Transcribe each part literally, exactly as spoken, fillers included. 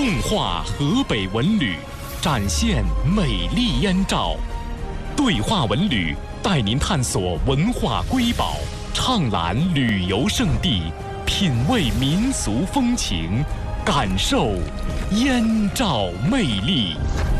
梦话河北文旅，展现美丽燕赵。对话文旅带您探索文化瑰宝，畅览旅游胜地，品味民俗风情，感受燕赵魅力。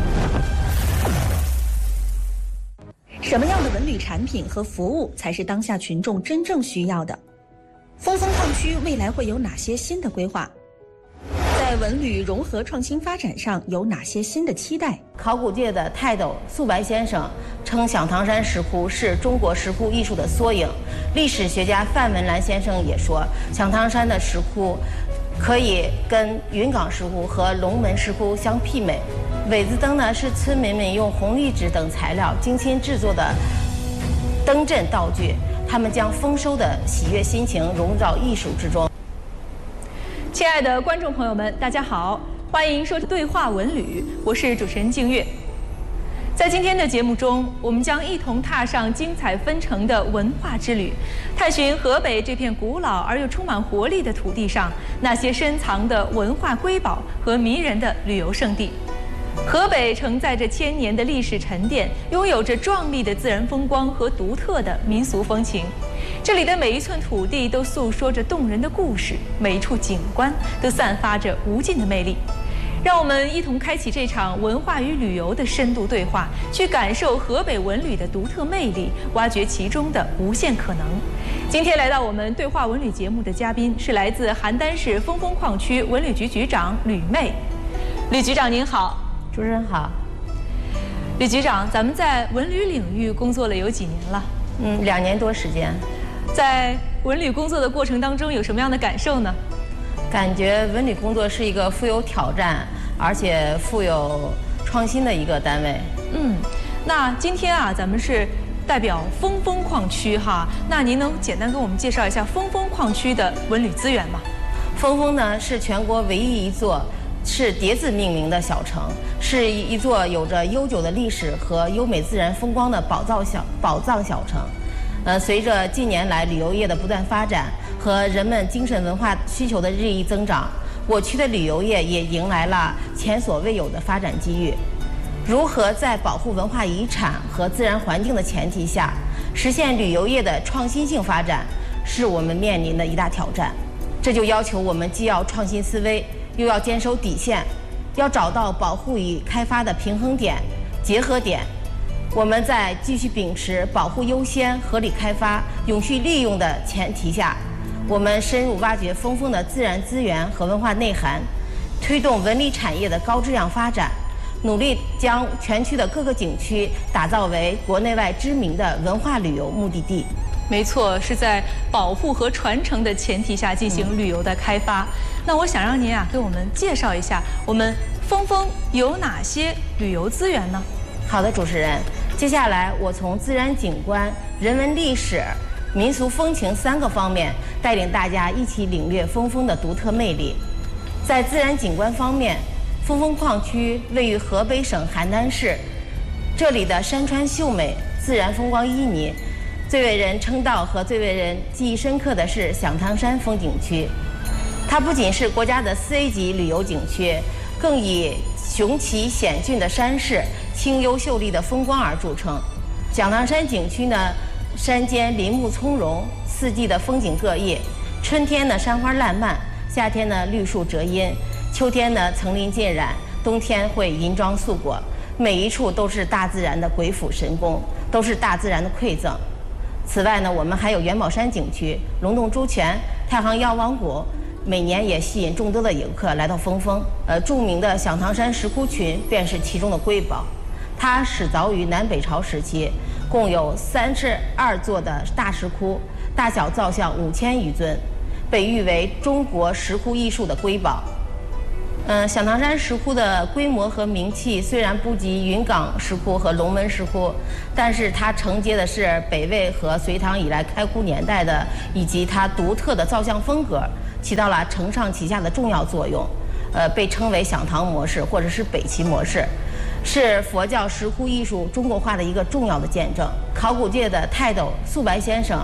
什么样的文旅产品和服务才是当下群众真正需要的？峰峰矿区未来会有哪些新的规划？在文旅融合创新发展上有哪些新的期待？ 考古界的泰斗素白先生称响堂山石窟是中国石窟艺术的缩影。历史学家范文澜先生也说，响堂山的石窟可以跟云冈石窟和龙门石窟相媲美。尾子灯呢，是村民们用红绿纸等材料精心制作的灯阵道具，他们将丰收的喜悦心情融入到艺术之中。 亲爱的观众朋友们，大家好，欢迎收听对话文旅，我是主持人静月。在今天的节目中，我们将一同踏上精彩纷呈的文化之旅，探寻河北这片古老而又充满活力的土地上那些深藏的文化瑰宝和迷人的旅游胜地。河北承载着千年的历史沉淀，拥有着壮丽的自然风光和独特的民俗风情。这里的每一寸土地都诉说着动人的故事，每一处景观都散发着无尽的魅力。让我们一同开启这场文化与旅游的深度对话，去感受河北文旅的独特魅力，挖掘其中的无限可能。今天来到我们对话文旅节目的嘉宾是来自邯郸市峰峰矿区文旅局局长吕媚。吕局长您好。 主持人好。 吕局长，咱们在文旅领域工作了有几年了？ 嗯，两年多时间。 在文旅工作的过程当中，有什么样的感受呢？ 感觉文旅工作是一个富有挑战，而且富有创新的一个单位。 嗯，那今天啊，咱们是代表峰峰矿区哈，那您能简单给我们介绍一下峰峰矿区的文旅资源吗？ 峰峰呢，是全国唯一一座是叠字命名的小城，是一座有着悠久的历史和优美自然风光的宝藏小宝藏小城。呃，随着近年来旅游业的不断发展和人们精神文化需求的日益增长，我区的旅游业也迎来了前所未有的发展机遇。如何在保护文化遗产和自然环境的前提下，实现旅游业的创新性发展，是我们面临的一大挑战。这就要求我们既要创新思维，又要坚守底线，要找到保护与开发的平衡点、结合点。我们在继续秉持保护优先、合理开发、永续利用的前提下，我们深入挖掘峰峰的自然资源和文化内涵，推动文旅产业的高质量发展，努力将全区的各个景区打造为国内外知名的文化旅游目的地。 没错，是在保护和传承的前提下进行旅游的开发。嗯、那我想让您啊给我们介绍一下，我们峰峰有哪些旅游资源呢？ 好的，主持人，接下来我从自然景观、人文历史、民俗风情三个方面，带领大家一起领略峰峰的独特魅力。在自然景观方面，峰峰矿区位于河北省邯郸市，这里的山川秀美，自然风光旖旎。最为人称道和最为人记忆深刻的是响堂山风景区，它不仅是国家的四 A 级旅游景区，更以雄奇险峻的山势、清幽秀丽的风光而著称。响堂山景区呢，山间林木葱茏，四季的风景各异。春天呢，山花烂漫；夏天呢，绿树遮阴；秋天呢，层林尽染；冬天会银装素裹。每一处都是大自然的鬼斧神工，都是大自然的馈赠。此外呢，我们还有元宝山景区、龙洞朱泉、太行药王谷，每年也吸引众多的游客来到峰峰。呃，著名的响堂山石窟群便是其中的瑰宝。它始凿于南北朝时期，共有三十二座的大石窟，大小造像五千余尊，被誉为中国石窟艺术的瑰宝。嗯、呃，响堂山石窟的规模和名气虽然不及云冈石窟和龙门石窟，但是它承接的是北魏和隋唐以来开窟年代的以及它独特的造像风格，起到了承上启下的重要作用。呃，被称为响堂模式或者是北齐模式，是佛教石窟艺术中国化的一个重要的见证。考古界的泰斗素白先生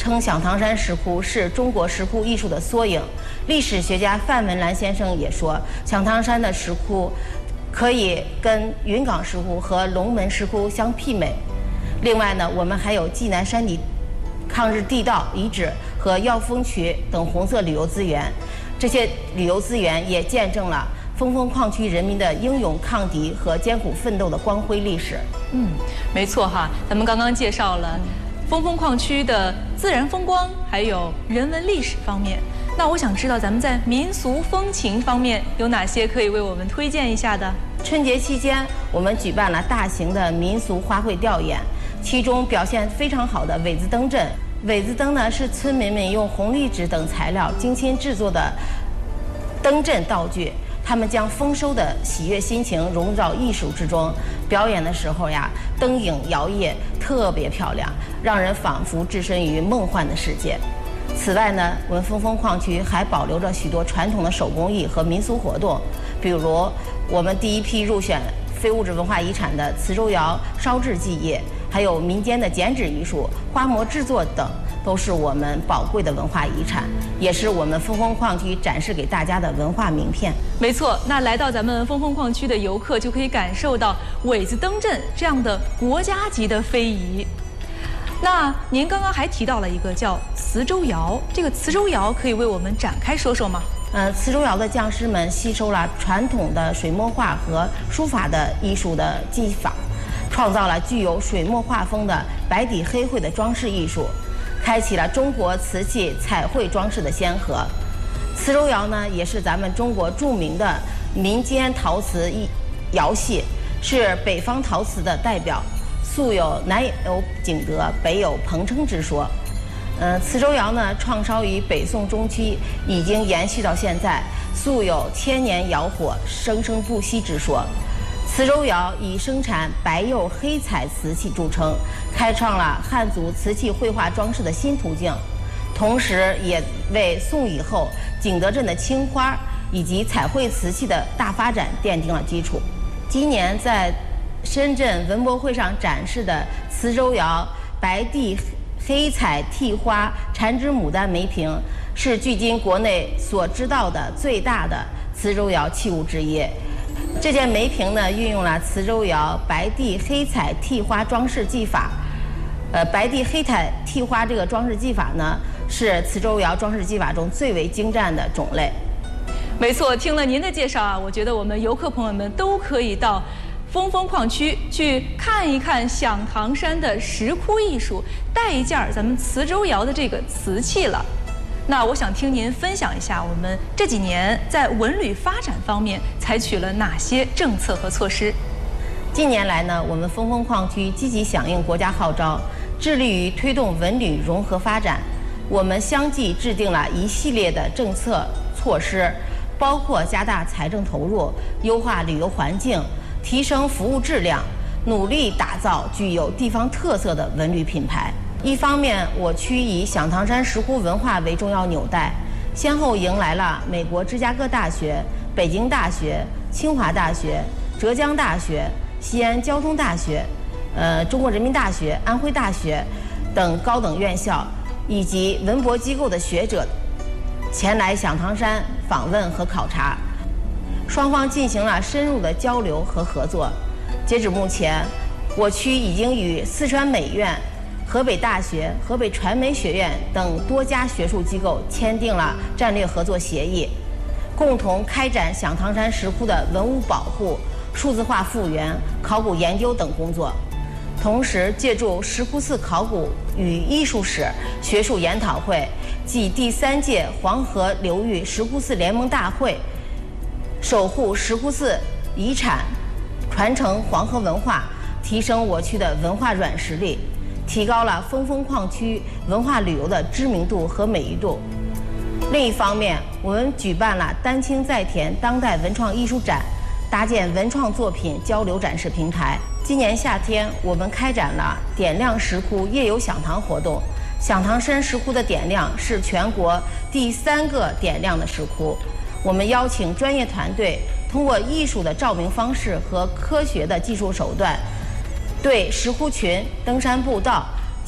称响堂山石窟是中国石窟艺术的缩影。历史学家范文澜先生也说，响堂山的石窟可以跟云冈石窟和龙门石窟相媲美。另外呢，我们还有济南山底抗日地道遗址和耀峰渠等红色旅游资源，这些旅游资源也见证了峰峰矿区人民的英勇抗敌和艰苦奋斗的光辉历史。 嗯，没错哈，咱们刚刚介绍了峰峰矿区的自然风光，还有人文历史方面。那我想知道，咱们在民俗风情方面有哪些可以为我们推荐一下的？ 春节期间，我们举办了大型的民俗花卉吊唁，其中表现非常好的苇子灯阵。苇子灯呢，是村民们用红绿纸等材料精心制作的灯阵道具，他们将丰收的喜悦心情融入到艺术之中。表演的时候呀，灯影摇曳，特别漂亮，让人仿佛置身于梦幻的世界。此外呢，我们峰峰矿区还保留着许多传统的手工艺和民俗活动，比如我们第一批入选非物质文化遗产的磁州窑烧制技艺，还有民间的剪纸艺术、花模制作等，都是我们宝贵的文化遗产，也是我们峰峰矿区展示给大家的文化名片。 没错，那来到咱们峰峰矿区的游客就可以感受到苇子灯阵这样的国家级的非遗。那您刚刚还提到了一个叫磁州窑，这个磁州窑可以为我们展开说说吗？ 呃，磁州窑的匠师们吸收了传统的水墨画和书法的艺术的技法，创造了具有水墨画风的白底黑绘的装饰艺术，开启了中国瓷器彩绘装饰的先河。磁州窑呢，也是咱们中国著名的民间陶瓷艺窑系，是北方陶瓷的代表，素有南有景德，北有彭称之说。呃，磁州窑呢，创烧于北宋中期，已经延续到现在，素有千年窑火，生生不息之说。磁州窑以生产白釉黑彩瓷器著称，开创了汉族瓷器绘画装饰的新途径，同时也为宋以后景德镇的青花以及彩绘瓷器的大发展奠定了基础。今年在深圳文博会上展示的磁州窑白地黑彩替花缠枝牡丹梅瓶，是距今国内所知道的最大的磁州窑器物之一。这件梅瓶呢，运用了磁州窑白地黑彩替花装饰技法。呃，白地黑彩替花这个装饰技法呢，是磁州窑装饰技法中最为精湛的种类。 没错，听了您的介绍啊，我觉得我们游客朋友们都可以到峰峰矿区去看一看响堂山的石窟艺术，带一件咱们磁州窑的这个瓷器了。那我想听您分享一下，我们这几年在文旅发展方面采取了哪些政策和措施？ 近年来呢，我们峰峰矿区积极响应国家号召，致力于推动文旅融合发展。我们相继制定了一系列的政策措施，包括加大财政投入、优化旅游环境、提升服务质量，努力打造具有地方特色的文旅品牌。一方面，我区以响堂山石窟文化为重要纽带，先后迎来了美国芝加哥大学、北京大学、清华大学、浙江大学、西安交通大学、呃中国人民大学、安徽大学等高等院校以及文博机构的学者前来响堂山访问和考察，双方进行了深入的交流和合作。截止目前，我区已经与四川美院、河北大学、河北传媒学院等多家学术机构签订了战略合作协议，共同开展响堂山石窟的文物保护、数字化复原、考古研究等工作。同时，借助石窟寺考古与艺术史学术研讨会暨第三届黄河流域石窟寺联盟大会，守护石窟寺遗产，传承黄河文化，提升我区的文化软实力，提高了峰峰矿区文化旅游的知名度和美誉度。另一方面，我们举办了丹青在田当代文创艺术展，搭建文创作品交流展示平台。今年夏天，我们开展了点亮石窟夜游响堂活动。响堂山石窟的点亮是全国第三个点亮的石窟。我们邀请专业团队，通过艺术的照明方式和科学的技术手段，对石窟群、登山步道、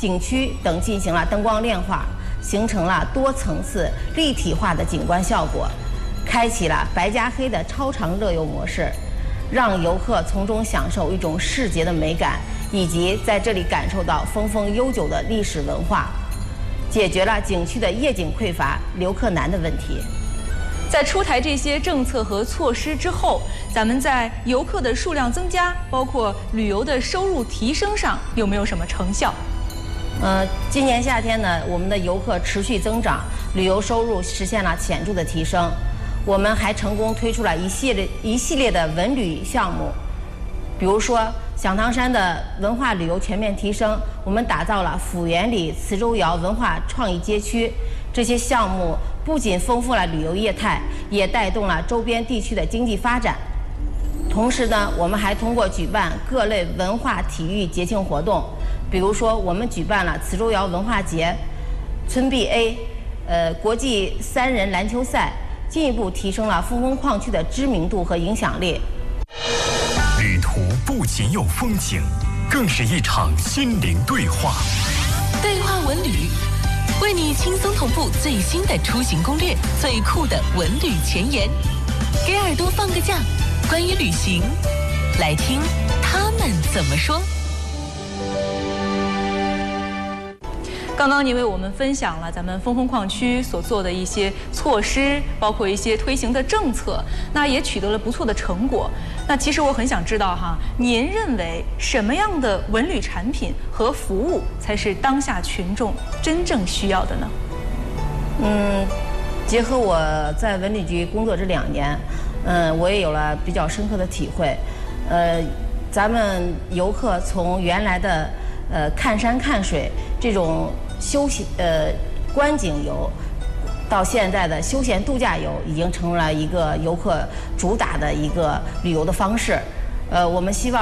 景区等进行了灯光亮化，形成了多层次立体化的景观效果，开启了白加黑的超长乐游模式，让游客从中享受一种视觉的美感，以及在这里感受到丰丰悠久的历史文化，解决了景区的夜景匮乏、留客难的问题。 在出台这些政策和措施之后，咱们在游客的数量增加，包括旅游的收入提升上有没有什么成效？ 呃，今年夏天呢，我们的游客持续增长，旅游收入实现了显著的提升。我们还成功推出了一系列一系列的文旅项目，比如说响堂山的文化旅游全面提升，我们打造了府园里磁州窑文化创意街区。这些项目不仅丰富了旅游业态，也带动了周边地区的经济发展。同时呢，我们还通过举办各类文化体育节庆活动，比如说我们举办了磁州窑文化节、村 B A、呃国际三人篮球赛，进一步提升了峰峰矿区的知名度和影响力。 旅途不仅有风景，更是一场心灵对话。 对话文旅，为你轻松同步最新的出行攻略，最酷的文旅前沿，给耳朵放个假，关于旅行，来听他们怎么说。 刚刚您为我们分享了咱们峰峰矿区所做的一些措施，包括一些推行的政策，那也取得了不错的成果。那其实我很想知道哈，您认为什么样的文旅产品和服务才是当下群众真正需要的呢？ 嗯，结合我在文旅局工作这两年，嗯，我也有了比较深刻的体会。呃，咱们游客从原来的呃看山看水这种休息呃观景游，到现在的休闲度假游，已经成为了一个游客主打的一个旅游的方式。呃，我们希望